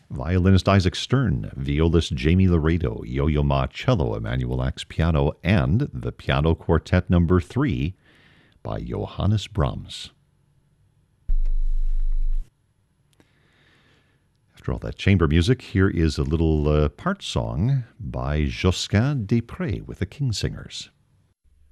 violinist Isaac Stern, violist Jamie Laredo, Yo-Yo Ma cello, Emanuel Ax piano, and the Piano Quartet No. 3 by Johannes Brahms. After all that chamber music, here is a little part song by Josquin des Prez with the Kingsingers.